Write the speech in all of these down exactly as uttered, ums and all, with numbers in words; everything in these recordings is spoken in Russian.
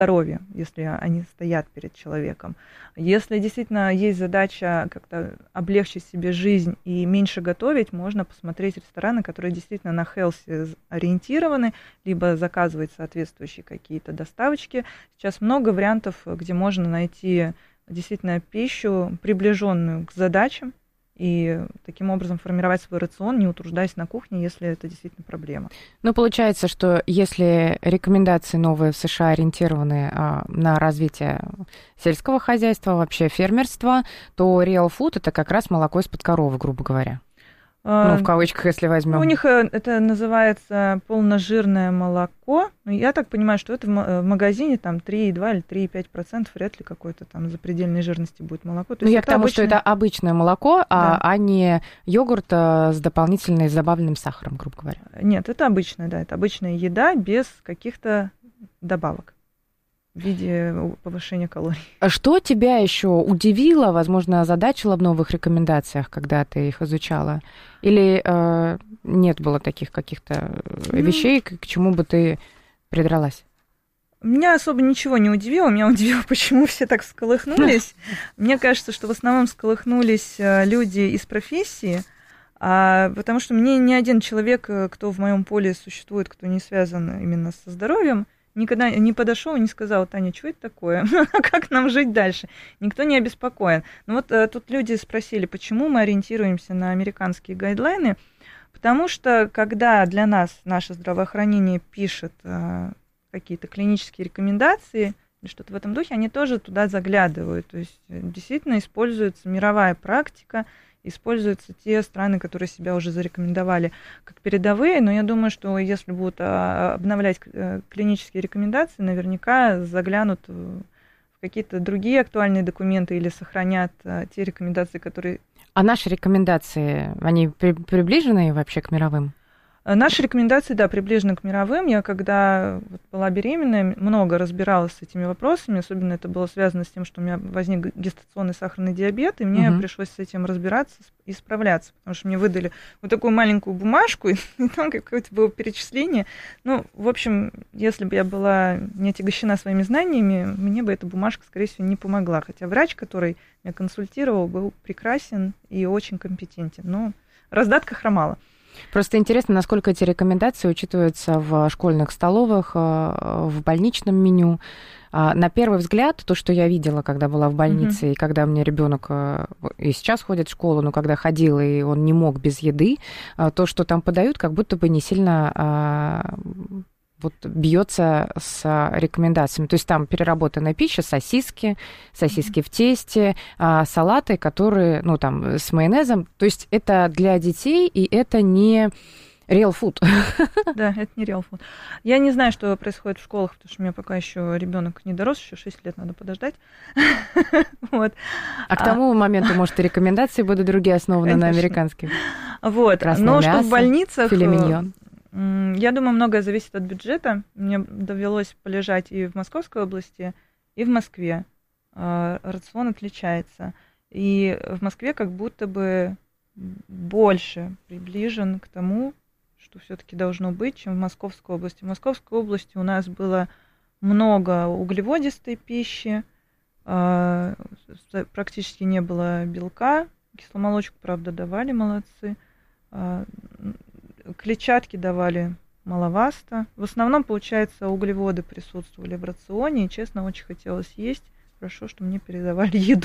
здоровье, если они стоят перед человеком. Если действительно есть задача как-то облегчить себе жизнь и меньше готовить, можно посмотреть рестораны, которые действительно на healthy ориентированы, либо заказывать соответствующие какие-то доставочки. Сейчас много вариантов, где можно найти действительно пищу, приближенную к задачам, и таким образом формировать свой рацион, не утруждаясь на кухне, если это действительно проблема. Ну, получается, что если рекомендации новые в США ориентированы а, на развитие сельского хозяйства, вообще фермерства, то real food — это как раз молоко из-под коровы, грубо говоря. Ну, в кавычках, если возьмем. У них это называется полножирное молоко. Я так понимаю, что это в магазине там три и два или три и пять процентов, вряд ли какой-то там запредельной жирности будет молоко. То ну, есть я к тому, обычное... что это обычное молоко, да. а, а не йогурт с дополнительным добавленным сахаром, грубо говоря. Нет, это обычная, да, это обычная еда без каких-то добавок в виде повышения калорий. А что тебя еще удивило, возможно, озадачило в новых рекомендациях, когда ты их изучала? Или э, нет было таких каких-то вещей, к, к чему бы ты придралась? Меня особо ничего не удивило. Меня удивило, почему все так всколыхнулись. Мне кажется, что в основном всколыхнулись люди из профессии, потому что мне ни один человек, кто в моем поле существует, кто не связан именно со здоровьем, никогда не подошел и не сказал: Таня, что это такое? Как нам жить дальше? Никто не обеспокоен. Но вот а, тут люди спросили, почему мы ориентируемся на американские гайдлайны. Потому что, когда для нас наше здравоохранение пишет а, какие-то клинические рекомендации или что-то в этом духе, они тоже туда заглядывают. То есть действительно используется мировая практика, используются те страны, которые себя уже зарекомендовали как передовые, но я думаю, что если будут обновлять клинические рекомендации, наверняка заглянут в какие-то другие актуальные документы или сохранят те рекомендации, которые... А наши рекомендации, они при- приближены вообще к мировым? Наши рекомендации, да, приближены к мировым. Я, когда вот была беременная, много разбиралась с этими вопросами, особенно это было связано с тем, что у меня возник гестационный сахарный диабет, и мне uh-huh. пришлось с этим разбираться и справляться, потому что мне выдали вот такую маленькую бумажку, и там какое-то было перечисление. Ну, в общем, если бы я была не отягощена своими знаниями, мне бы эта бумажка, скорее всего, не помогла. Хотя врач, который меня консультировал, был прекрасен и очень компетентен, но раздатка хромала. Просто интересно, насколько эти рекомендации учитываются в школьных столовых, в больничном меню. На первый взгляд, то, что я видела, когда была в больнице, mm-hmm. и когда у меня ребенок и сейчас ходит в школу, но когда ходил, и он не мог без еды, то, что там подают, как будто бы не сильно... вот бьется с рекомендациями. То есть там переработанная пища, сосиски, сосиски mm-hmm. в тесте, салаты, которые, ну, там, с майонезом. То есть это для детей, и это не real food. Да, это не real food. Я не знаю, что происходит в школах, потому что у меня пока еще ребенок не дорос, еще шесть лет надо подождать. Вот. А к тому моменту, может, и рекомендации будут другие, основаны на американских. Вот. Но что в больницах... Филе миньон. Я думаю, многое зависит от бюджета. Мне довелось полежать и в Московской области, и в Москве. Рацион отличается. И в Москве как будто бы больше приближен к тому, что все-таки должно быть, чем в Московской области. В Московской области у нас было много углеводистой пищи, практически не было белка. Кисломолочку, правда, давали, молодцы. Клетчатки давали маловато. В основном, получается, углеводы присутствовали в рационе, и, честно, очень хотелось есть. Хорошо, что мне передавали еду.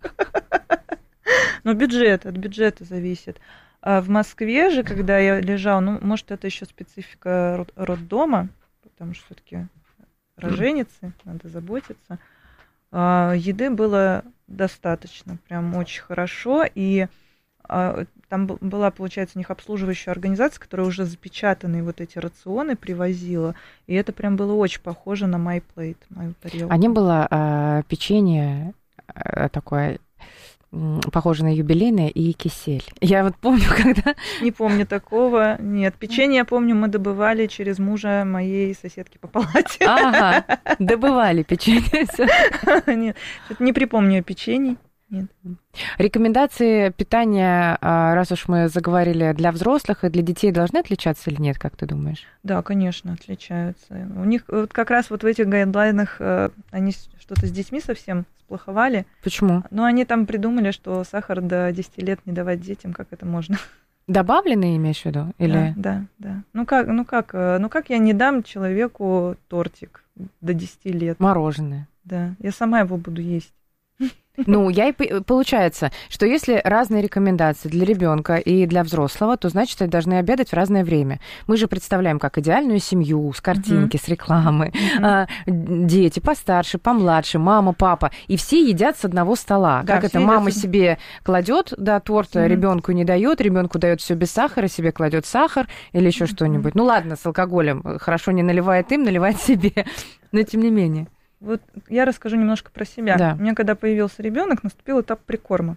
Но бюджет, от бюджета зависит. А в Москве же, когда я лежала, ну, может, это еще специфика роддома, потому что все-таки роженицы, надо заботиться. Еды было достаточно, прям очень хорошо, и там была, получается, у них обслуживающая организация, которая уже запечатанные вот эти рационы привозила, и это прям было очень похоже на my plate, мою тарелку. А не было а, печенье а, такое, похоже на юбилейное, и кисель? Я вот помню, когда... Не помню такого, нет. Печенье, я помню, мы добывали через мужа моей соседки по палате. Ага, добывали печенье. Нет, не припомню печенье. Нет. Рекомендации питания, раз уж мы заговорили, для взрослых и для детей должны отличаться или нет, как ты думаешь? Да, конечно, отличаются. У них вот как раз вот в этих гайдлайнах они что-то с детьми совсем сплоховали. Почему? Но они там придумали, что сахар до десяти лет не давать детям, как это можно. Добавленный, имеешь в виду? Или... Да, да, да. Ну как, ну как, ну как я не дам человеку тортик до десяти лет? Мороженое. Да, я сама его буду есть. Ну, я и получается, что если разные рекомендации для ребенка и для взрослого, то значит, они должны обедать в разное время. Мы же представляем как идеальную семью с картинки, uh-huh. с рекламы, uh-huh. а, дети постарше, помладше, мама, папа, и все едят с одного стола. Да, как это мама едят... себе кладет, да, торт, uh-huh. ребенку не дает, ребенку дает все без сахара, себе кладет сахар или еще uh-huh. что-нибудь. Ну ладно, с алкоголем хорошо не наливает им, наливает себе, но тем не менее. Вот я расскажу немножко про себя. Да. У меня, когда появился ребенок, наступил этап прикорма.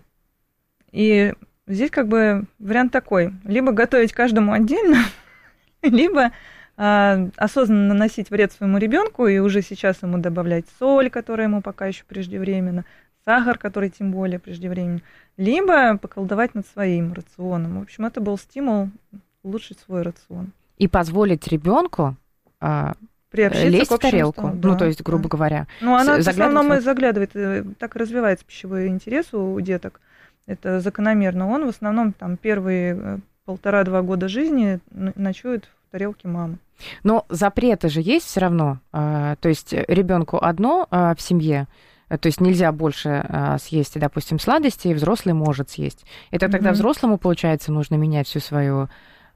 И здесь как бы вариант такой: либо готовить каждому отдельно, либо а, осознанно наносить вред своему ребенку и уже сейчас ему добавлять соль, которая ему пока еще преждевременно, сахар, который тем более преждевременно, либо поколдовать над своим рационом. В общем, это был стимул улучшить свой рацион. И позволить ребенку а... лезть в тарелку, столу, да, ну, то есть, грубо да. говоря. Ну, она в основном и заглядывает, так и развивается пищевой интерес у деток, это закономерно. Он в основном там первые полтора-два года жизни ночует в тарелке мамы. Но запреты же есть все равно, то есть ребенку одно в семье, то есть нельзя больше съесть, допустим, сладости, и взрослый может съесть. Это тогда mm-hmm. взрослому, получается, нужно менять всю свою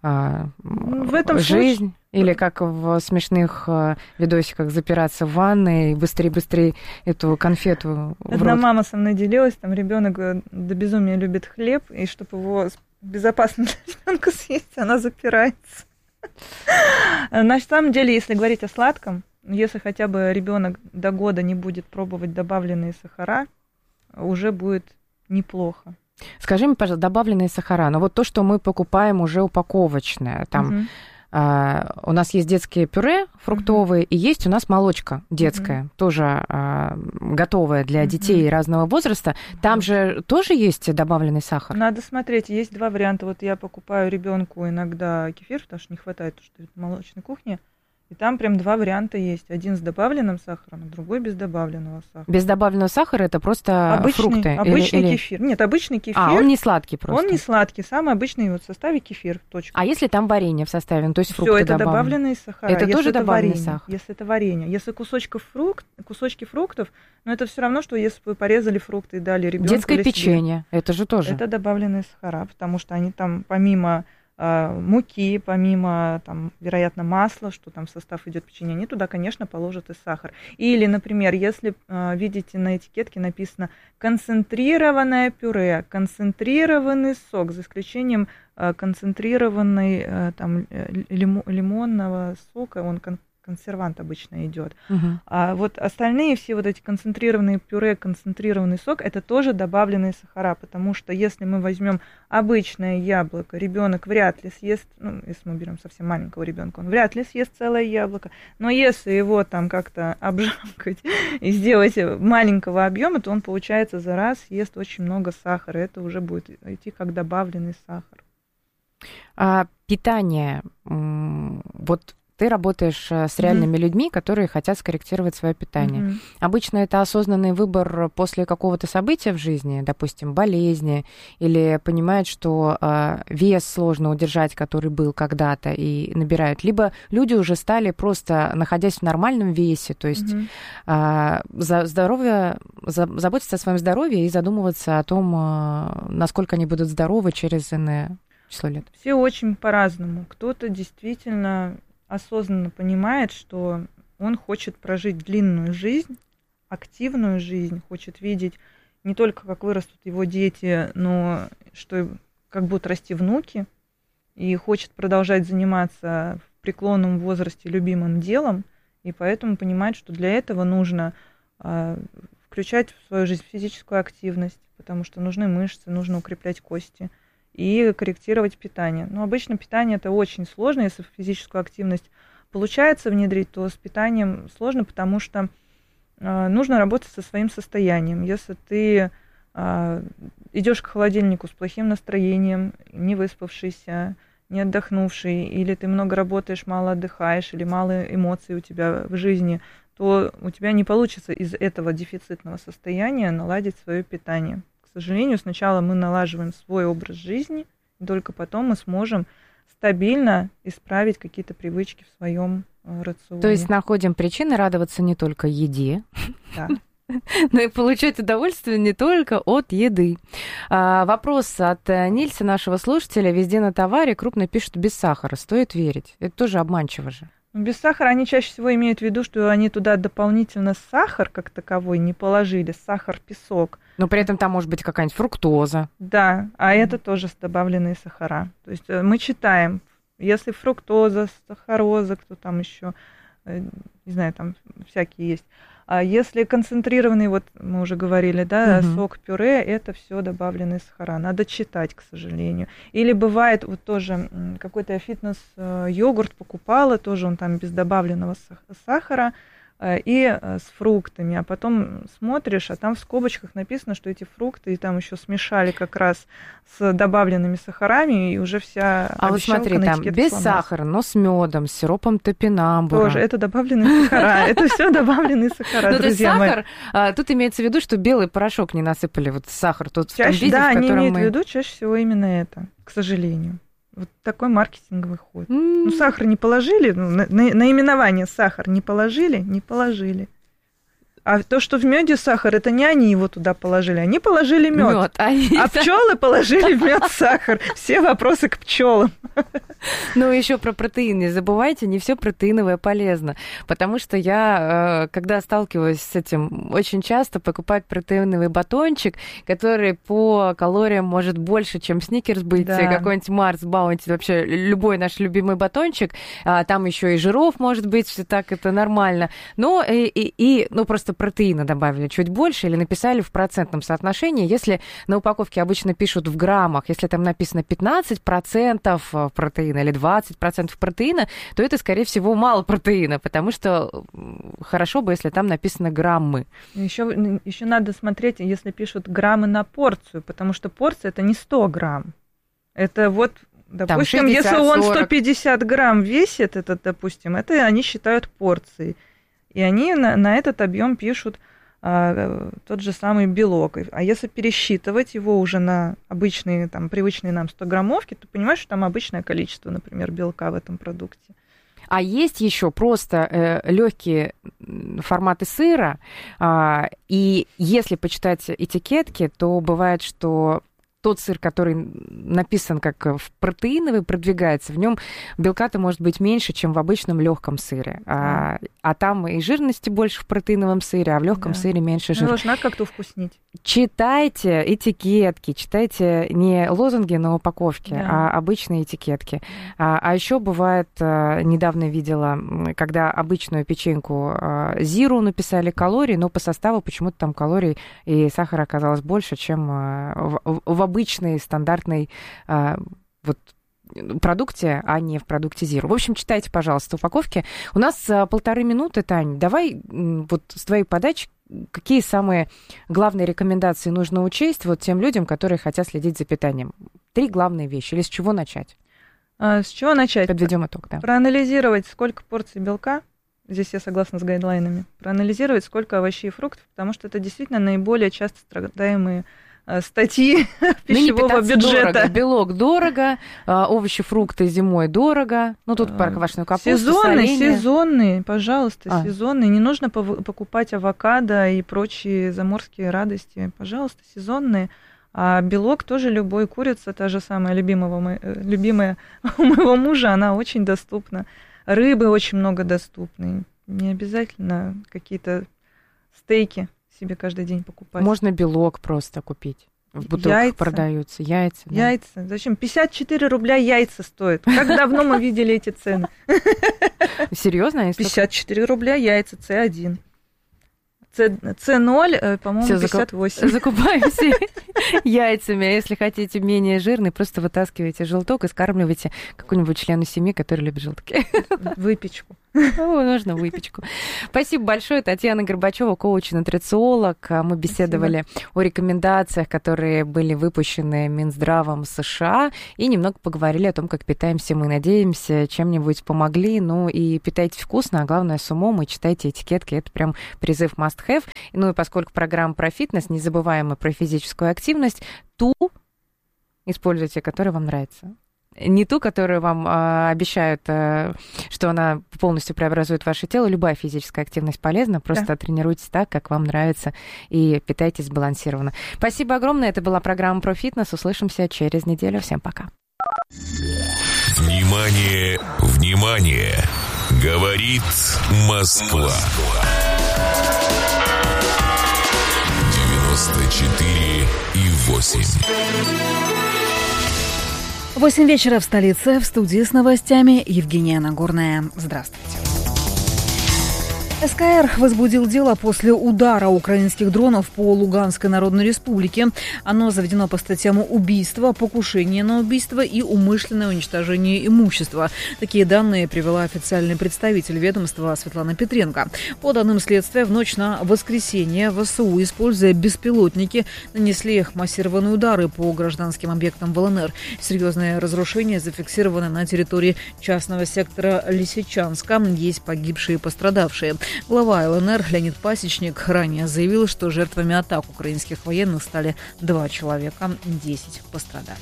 в этом жизнь, случае... или как в смешных видосиках запираться в ванной и быстрее-быстрее эту конфету в Одна рот. мама со мной делилась, там ребенок до безумия любит хлеб, и чтобы его безопасно для ребенка съесть, она запирается. На самом деле, если говорить о сладком, если хотя бы ребенок до года не будет пробовать добавленные сахара, уже будет неплохо. Скажи мне, пожалуйста, добавленные сахара, но вот то, что мы покупаем уже упаковочное, там uh-huh. а, у нас есть детские пюре фруктовые, uh-huh. и есть у нас молочка детская, uh-huh. тоже а, готовая для uh-huh. детей разного возраста. Там uh-huh. же тоже есть добавленный сахар? Надо смотреть, есть два варианта. Вот я покупаю ребенку иногда кефир, потому что не хватает, потому что это в молочной кухне. И там прям два варианта есть. Один с добавленным сахаром, а другой без добавленного сахара. Без добавленного сахара это просто обычный, фрукты? Обычный или, кефир. Нет, обычный кефир. А, он не сладкий просто? Он не сладкий, самый обычный вот в составе кефир. Точка. А если там варенье в составе, ну, то есть фрукты Всё, это добавлены? добавленные сахара. Это если тоже это добавленный варенье, сахар? Если это варенье. Если кусочков фрукт, кусочки фруктов, но это все равно, что если бы вы порезали фрукты и дали ребенку. Детское печенье, это же тоже? Это добавленные сахара, потому что они там помимо муки, помимо, там, вероятно, масла, что там в состав идет печенье, они туда, конечно, положат и сахар. Или, например, если э, видите на этикетке написано концентрированное пюре, концентрированный сок, за исключением э, концентрированной э, там, лимо, лимонного сока, он кон- консервант обычно идет. Uh-huh. А вот остальные все вот эти концентрированные пюре, концентрированный сок, это тоже добавленные сахара, потому что если мы возьмем обычное яблоко, ребенок вряд ли съест, ну, если мы берем совсем маленького ребенка, он вряд ли съест целое яблоко, но если его там как-то обжамкать и сделать маленького объема, то он, получается, за раз съест очень много сахара, это уже будет идти как добавленный сахар. А питание, вот ты работаешь с реальными mm-hmm. людьми, которые хотят скорректировать свое питание. Mm-hmm. Обычно это осознанный выбор после какого-то события в жизни, допустим, болезни, или понимают, что э, вес сложно удержать, который был когда-то, и набирают. Либо люди уже стали просто, находясь в нормальном весе, то есть mm-hmm. э, за здоровье, за, заботиться о своем здоровье и задумываться о том, э, насколько они будут здоровы через иное число лет. Все очень по-разному. Кто-то действительно осознанно понимает, что он хочет прожить длинную жизнь, активную жизнь, хочет видеть не только, как вырастут его дети, но что как будут расти внуки, и хочет продолжать заниматься в преклонном возрасте любимым делом, и поэтому понимает, что для этого нужно э, включать в свою жизнь физическую активность, потому что нужны мышцы, нужно укреплять кости, и корректировать питание. Но обычно питание это очень сложно, если физическую активность получается внедрить, то с питанием сложно, потому что э, нужно работать со своим состоянием. Если ты идешь к холодильнику с плохим настроением, не выспавшийся, не отдохнувший, или ты много работаешь, мало отдыхаешь, или мало эмоций у тебя в жизни, то у тебя не получится из этого дефицитного состояния наладить свое питание. К сожалению, сначала мы налаживаем свой образ жизни, и только потом мы сможем стабильно исправить какие-то привычки в своем рационе. То есть находим причины радоваться не только еде, да. но и получать удовольствие не только от еды. А, вопрос от Нильса, нашего слушателя. Везде на товаре крупно пишут без сахара. Стоит верить? Это тоже обманчиво же. Без сахара они чаще всего имеют в виду, что они туда дополнительно сахар как таковой не положили, сахар, песок. Но при этом там может быть какая-нибудь фруктоза. Да, а mm-hmm. это тоже добавленные сахара. То есть мы читаем, если фруктоза, сахароза, кто там еще, не знаю, там всякие есть. А если концентрированный, вот мы уже говорили, да, угу. сок, пюре, это все добавленные сахара. Надо читать, к сожалению. Или бывает, вот тоже какой-то фитнес-йогурт покупала, тоже он там без добавленного сахара и с фруктами. А потом смотришь, а там в скобочках написано, что эти фрукты и там еще смешали как раз с добавленными сахарами, и уже вся а вот смотри, там без сломалась. Сахара, но с медом, с сиропом топинамбура. Тоже, это добавленные сахара. Это все добавленные сахара, друзья мои. Сахар, тут имеется в виду, что белый порошок не насыпали, вот сахар тот в том виде, в котором мы... Да, они имеют в виду чаще всего именно это, к сожалению. Вот такой маркетинговый ход. Mm. Ну, сахар не положили, ну, на, на, наименование сахар не положили, не положили. А то, что в меде сахар, это не они его туда положили, они положили мед. Они... А пчелы положили в мед сахар. Все вопросы к пчелам. Ну, еще про протеин не забывайте, не все протеиновое полезно. Потому что я, когда сталкиваюсь с этим, очень часто покупать протеиновый батончик, который по калориям может больше, чем Сникерс быть, да. какой-нибудь Марс, Баунти, вообще любой наш любимый батончик. Там еще и жиров может быть, все так, это нормально. Но и, и, и ну, просто протеина добавили чуть больше или написали в процентном соотношении. Если на упаковке обычно пишут в граммах, если там написано пятнадцать процентов протеина или двадцать процентов протеина, то это, скорее всего, мало протеина, потому что хорошо бы, если там написано граммы. Еще, еще надо смотреть, если пишут граммы на порцию, потому что порция – это не сто грамм. Это вот, допустим, шестьдесят, если он сто пятьдесят грамм весит, этот, допустим, это они считают порцией. И они на, на этот объем пишут а, тот же самый белок. А если пересчитывать его уже на обычные, там, привычные нам сто граммовки, то понимаешь, что там обычное количество, например, белка в этом продукте. А есть еще просто э, легкие форматы сыра. Э, и если почитать этикетки, то бывает, что тот сыр, который написан как в протеиновый, продвигается, в нем белка-то может быть меньше, чем в обычном легком сыре. А, а там и жирности больше в протеиновом сыре, а в легком да. сыре меньше жира. Ну, должна как-то вкуснить. Читайте этикетки, читайте не лозунги на упаковке, да. а обычные этикетки. А, а еще бывает, недавно видела, когда обычную печеньку Зиру написали калории, но по составу почему-то там калорий и сахара оказалось больше, чем в, в обычной стандартной вот продукте, а не в продукте Zero. В общем, читайте, пожалуйста, упаковки. У нас полторы минуты, Тань. Давай вот с твоей подачи, какие самые главные рекомендации нужно учесть вот тем людям, которые хотят следить за питанием? Три главные вещи. Или с чего начать? А, с чего начать? Подведем итог, да. Проанализировать, сколько порций белка. Здесь я согласна с гайдлайнами. Проанализировать, сколько овощей и фруктов, потому что это действительно наиболее часто страдаемые статьи пищевого бюджета. Дорого, белок дорого, овощи, фрукты зимой дорого. Ну, тут про квашеную капусту, сезонный, соленье. Сезонный, пожалуйста, а. сезонный. Не нужно покупать авокадо и прочие заморские радости. Пожалуйста, сезонные. А белок тоже любой. Курица, та же самая любимого, любимая у моего мужа, она очень доступна. Рыбы очень много доступны. Не обязательно какие-то стейки себе каждый день покупать. Можно белок просто купить. В бутылках яйца. Продаются. Яйца. Да. Яйца. Зачем? пятьдесят четыре рубля яйца стоят. Как давно мы видели эти цены? Серьезно? пятьдесят четыре рубля яйца С один. С ноль, по-моему, пятьдесят восемь. Закупаемся яйцами. А если хотите менее жирный, просто вытаскивайте желток и скармливайте какому-нибудь члену семьи, который любит желтки. Выпечку. О, нужно выпечку. Спасибо большое. Татьяна Горбачева, коуч-нутрициолог. Мы беседовали Спасибо. О рекомендациях, которые были выпущены Минздравом США, и немного поговорили о том, как питаемся мы. Надеемся, чем-нибудь помогли. Ну и питайтесь вкусно, а главное с умом, и читайте этикетки. Это прям призыв must have. Ну и поскольку программа про фитнес, не забываем и про физическую активность, ту используйте, которая вам нравится. Не ту, которую вам э, обещают, э, что она полностью преобразует ваше тело. Любая физическая активность полезна. Просто да. тренируйтесь так, как вам нравится, и питайтесь сбалансированно. Спасибо огромное. Это была программа про фитнес. Услышимся через неделю. Всем пока. Внимание, внимание! Говорит Москва. девяносто четыре и восемь. Восемь вечера в столице. В студии с новостями Евгения Нагорная. Здравствуйте. СКР возбудил дело после удара украинских дронов по Луганской Народной Республике. Оно заведено по статьям убийства, покушение на убийство и умышленное уничтожение имущества. Такие данные привела официальный представитель ведомства Светлана Петренко. По данным следствия, в ночь на воскресенье ВСУ, используя беспилотники, нанесли массированные удары по гражданским объектам в ЛНР. Серьезные разрушения зафиксированы на территории частного сектора Лисичанска. Есть погибшие и пострадавшие. Глава ЛНР Леонид Пасечник ранее заявил, что жертвами атак украинских военных стали два человека, десять пострадали.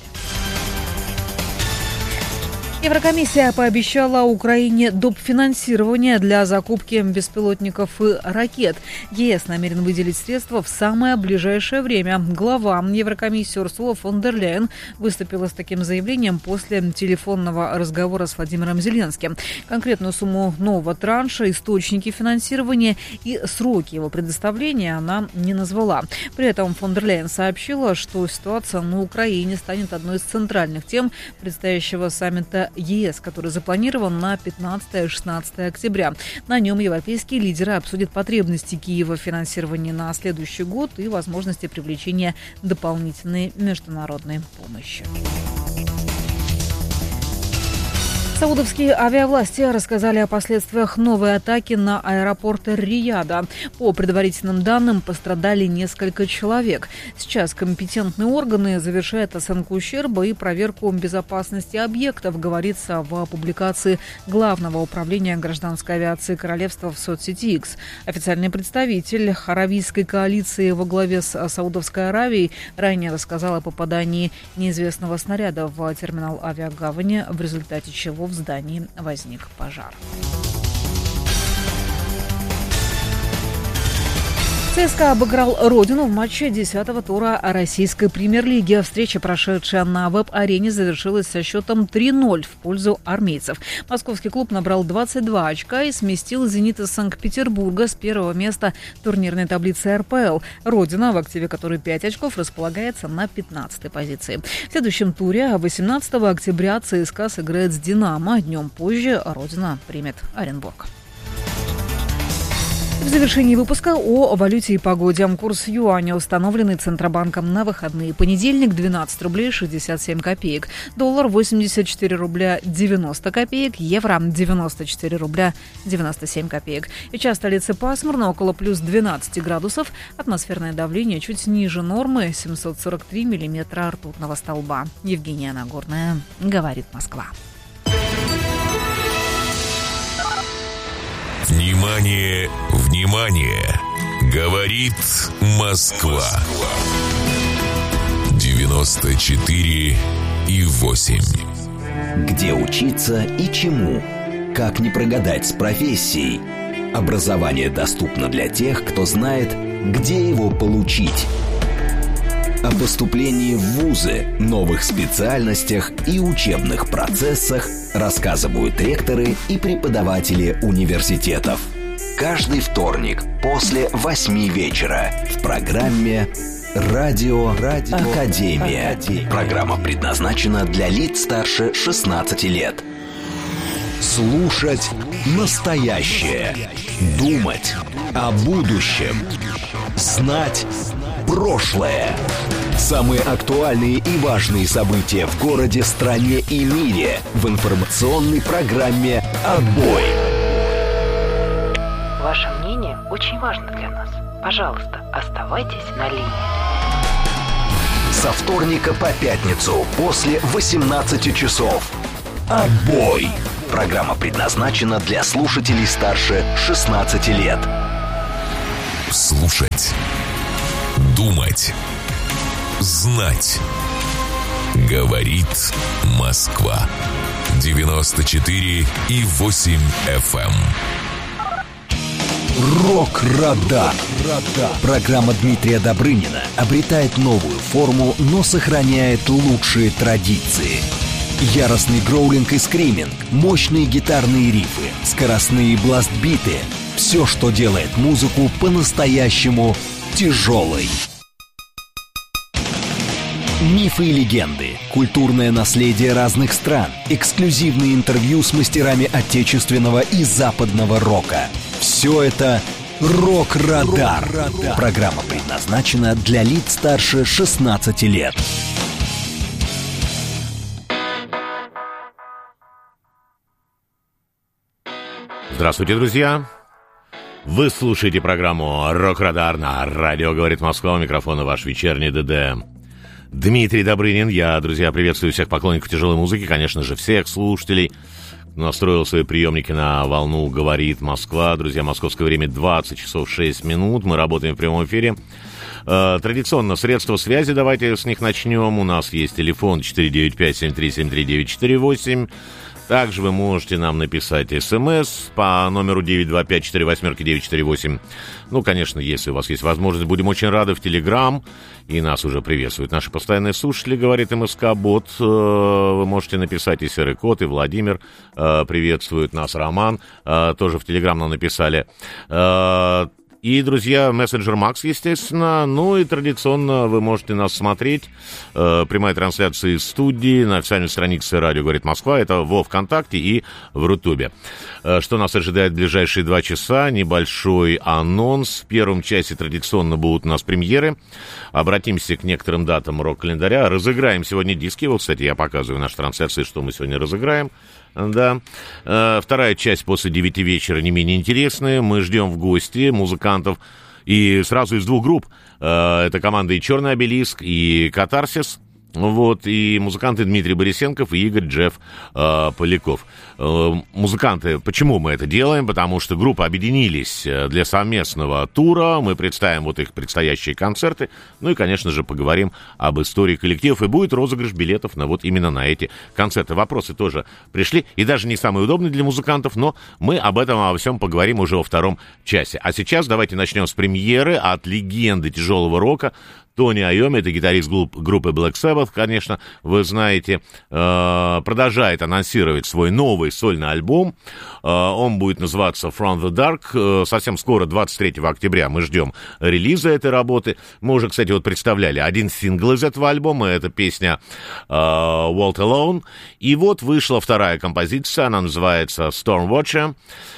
Еврокомиссия пообещала Украине доп. Финансирование для закупки беспилотников и ракет. ЕС намерен выделить средства в самое ближайшее время. Глава Еврокомиссии Урсула фон дер Ляйен выступила с таким заявлением после телефонного разговора с Владимиром Зеленским. Конкретную сумму нового транша, источники финансирования и сроки его предоставления она не назвала. При этом фон дер Ляйен сообщила, что ситуация на Украине станет одной из центральных тем предстоящего саммита ЕС, который запланирован на пятнадцатое-шестнадцатое октября. На нем европейские лидеры обсудят потребности Киева в финансировании на следующий год и возможности привлечения дополнительной международной помощи. Саудовские авиавласти рассказали о последствиях новой атаки на аэропорт Рияда. По предварительным данным, пострадали несколько человек. Сейчас компетентные органы завершают оценку ущерба и проверку безопасности объектов, говорится в публикации Главного управления гражданской авиации Королевства в соцсети X. Официальный представитель аравийской коалиции во главе с Саудовской Аравией ранее рассказал о попадании неизвестного снаряда в терминал авиагавани, в результате чего в здании возник пожар. ЦСКА обыграл Родину в матче десятого тура российской премьер-лиги. Встреча, прошедшая на веб-арене, завершилась со счетом три ноль в пользу армейцев. Московский клуб набрал двадцать два очка и сместил «Зенит» из Санкт-Петербурга с первого места турнирной таблицы эр пэ эл. Родина, в активе которой пять очков, располагается на пятнадцатой позиции. В следующем туре восемнадцатого октября ЦСКА сыграет с «Динамо». Днем позже Родина примет Оренбург. В завершении выпуска о валюте и погоде. Курс юаня, установленный Центробанком на выходные. Понедельник двенадцать рублей шестьдесят семь копеек. Доллар восемьдесят четыре рубля девяносто копеек. Евро девяносто четыре рубля девяносто семь копеек. Сейчас в столице пасмурно, около плюс двенадцать градусов. Атмосферное давление чуть ниже нормы, семьсот сорок три миллиметра ртутного столба. Евгения Нагорная, говорит Москва. Внимание, внимание! Говорит Москва. девяносто четыре и восемь. Где учиться и чему? Как не прогадать с профессией? Образование доступно для тех, кто знает, где его получить. О поступлении в вузы, новых специальностях и учебных процессах рассказывают ректоры и преподаватели университетов. Каждый вторник после восьми вечера в программе «Радио, Радио Академия». Академия. Программа предназначена для лиц старше шестнадцати лет. Слушать настоящее. Думать о будущем. Знать прошлое. Самые актуальные и важные события в городе, стране и мире в информационной программе «Отбой». очень важно для нас. Пожалуйста, оставайтесь на линии. Со вторника по пятницу после восемнадцати часов. Отбой! Программа предназначена для слушателей старше шестнадцати лет. Слушать. Думать. Знать. Говорит Москва. девяносто четыре и восемь эф эм. Рок-радар. Программа Дмитрия Добрынина обретает новую форму, но сохраняет лучшие традиции. Яростный гроулинг и скриминг, мощные гитарные рифы, скоростные бластбиты – все, что делает музыку по-настоящему тяжелой. Мифы и легенды, культурное наследие разных стран, эксклюзивные интервью с мастерами отечественного и западного рока. Все это «Рок-радар». Программа предназначена для лиц старше шестнадцати лет. Здравствуйте, друзья! Вы слушаете программу «Рок-радар» на радио «Говорит Москва». У микрофона ваш вечерний ДД. Дмитрий Добрынин. Я, друзья, приветствую всех поклонников тяжелой музыки, конечно же, всех слушателей. Настроил свои приемники на волну «Говорит Москва». Друзья, московское время двадцать часов шесть минут. Мы работаем в прямом эфире. Э, традиционно средства связи, давайте с них начнем. У нас есть телефон четыре девять пять семь три семь три девять четыре восемь. Также вы можете нам написать смс по номеру девять два пять четыре восемь девять четыре восемь. Ну, конечно, если у вас есть возможность, будем очень рады в Телеграм. И нас уже приветствуют наши постоянные слушатели, говорит МСК-бот. Вы можете написать и Серый Кот, и Владимир приветствует нас, Роман. Тоже в Телеграм нам написали. И, друзья, мессенджер Макс, естественно. Ну и традиционно вы можете нас смотреть. Э, прямая трансляция из студии на официальной странице «Радио говорит Москва». Это во ВКонтакте и в Рутубе. Э, что нас ожидает в ближайшие два часа? Небольшой анонс. В первом часе традиционно будут у нас премьеры. Обратимся к некоторым датам рок-календаря. Разыграем сегодня диски. Вот, кстати, я показываю в нашей трансляции, что мы сегодня разыграем. Да. Вторая часть после девяти вечера не менее интересная. Мы ждем в гости музыкантов и сразу из двух групп. Это команда и «Черный обелиск», и «Катарсис». Вот, и музыканты Дмитрий Борисенков и Игорь Джефф э, Поляков. Э, музыканты, почему мы это делаем? Потому что группы объединились для совместного тура. Мы представим вот их предстоящие концерты. Ну и, конечно же, поговорим об истории коллективов. И будет розыгрыш билетов на вот именно на эти концерты. Вопросы тоже пришли. И даже не самые удобные для музыкантов, но мы об этом, обо всем поговорим уже во втором часе. А сейчас давайте начнем с премьеры от легенды тяжелого рока. Тони Айоми, это гитарист группы Black Sabbath, конечно, вы знаете, э, продолжает анонсировать свой новый сольный альбом. Э, он будет называться From the Dark. Э, совсем скоро, двадцать третьего октября, мы ждем релиза этой работы. Мы уже, кстати, вот представляли один сингл из этого альбома. Это песня э, Walk Alone. И вот вышла вторая композиция, она называется Storm Watcher.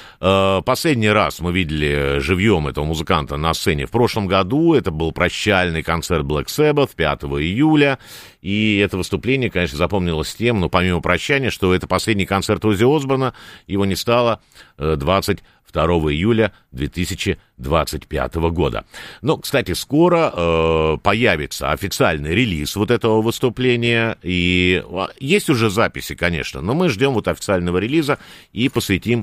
Последний раз мы видели живьем этого музыканта на сцене в прошлом году. Это был прощальный концерт Black Sabbath пятого июля. И это выступление, конечно, запомнилось тем, ну, помимо прощания, что это последний концерт Оззи Осборна. Его не стало двадцать второго июля две тысячи двадцать пятого года. Ну, кстати, скоро э, появится официальный релиз вот этого выступления. И есть уже записи, конечно, но мы ждем вот официального релиза и посвятим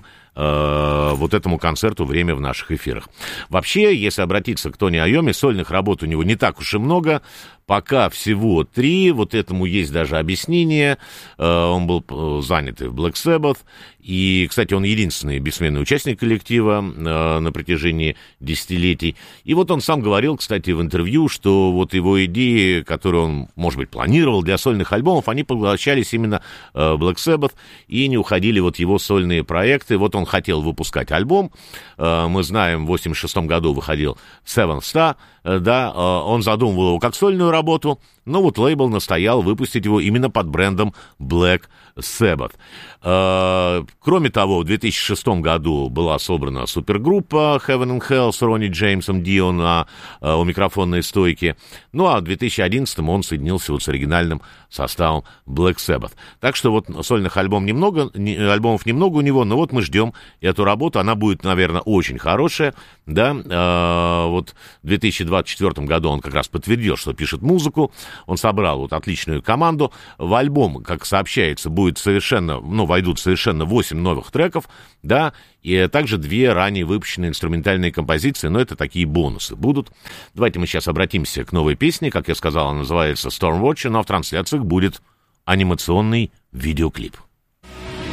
э, вот этому концерту время в наших эфирах. Вообще, если обратиться к Тони Айоми, сольных работ у него не так уж и много. Пока всего три, вот этому есть даже объяснение. Он был занят в Black Sabbath. И, кстати, он единственный бессменный участник коллектива на протяжении десятилетий. И вот он сам говорил, кстати, в интервью, что вот его идеи, которые он, может быть, планировал для сольных альбомов, они поглощались именно Black Sabbath и не уходили вот его сольные проекты. Вот он хотел выпускать альбом. Мы знаем, в восемьдесят шестом году выходил Seven Star. Да, он задумывал его как сольную работу, но вот лейбл настоял выпустить его именно под брендом Black Sabbath. Кроме того, в две тысячи шестом году была собрана супергруппа Heaven and Hell с Ронни Джеймсом Дио на у микрофонной стойки. Ну, а в две тысячи одиннадцатом он соединился вот с оригинальным составом Black Sabbath. Так что вот сольных альбом немного, альбомов немного у него, но вот мы ждем эту работу. Она будет, наверное, очень хорошая. Да? Вот в две тысячи двадцать четвёртом году он как раз подтвердил, что пишет музыку. Он собрал вот отличную команду. В альбом, как сообщается, будет совершенно, ну, войдут совершенно восемь новых треков, да, и также две ранее выпущенные инструментальные композиции, но это такие бонусы будут. Давайте мы сейчас обратимся к новой песне. Как я сказал, она называется Stormwatch, но в трансляциях будет анимационный видеоклип.